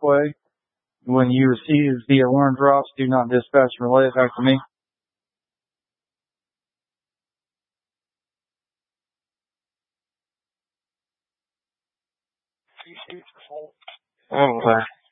Parkway. When you receive the alarm drops, do not dispatch and relay it back to me. Okay.